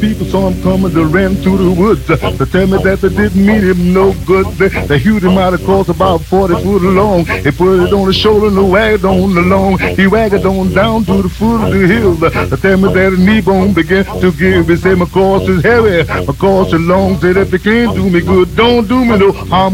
People saw him coming, they ran through the woods to tell me that they didn't mean him no good. They hewed him out across about 40 foot long. They put it on his shoulder and wagged on along. He wagged on down to the foot of the hill. They tell me that his knee bone began to give. He said, my course is heavy, my course is long. Said, if you can't do me good, don't do me no harm.